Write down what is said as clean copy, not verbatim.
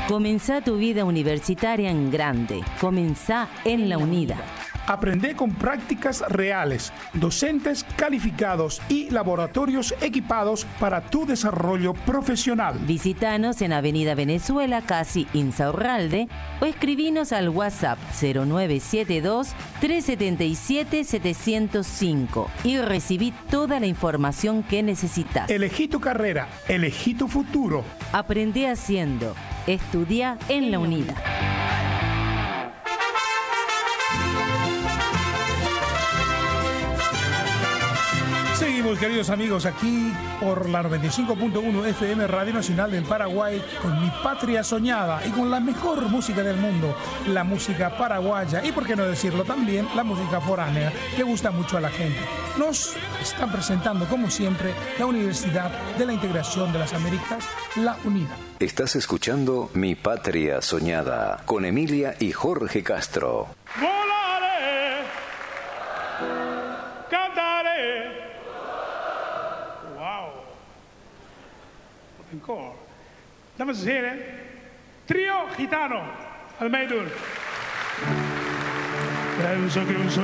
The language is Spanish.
Comenzá tu vida universitaria en grande. Comenzá en la UNIDA. Aprende con prácticas reales, docentes calificados y laboratorios equipados para tu desarrollo profesional. Visítanos en Avenida Venezuela, casi Insaurralde, o escribinos al WhatsApp 0972-377-705 y recibí toda la información que necesitas. Elegí tu carrera, elegí tu futuro. Aprende haciendo. Estudia en la UNIDA. Seguimos, queridos amigos, aquí por la 95.1 FM Radio Nacional del Paraguay, con Mi Patria Soñada y con la mejor música del mundo, la música paraguaya y, por qué no decirlo también, la música foránea, que gusta mucho a la gente. Nos están presentando, como siempre, la Universidad de la Integración de las Américas, la UNIDA. Estás escuchando Mi Patria Soñada con Emilia y Jorge Castro. Volaré, cantaré. Wow. Encore. Dames en heren, trio gitano al meedoen. Grunzo, grunzo,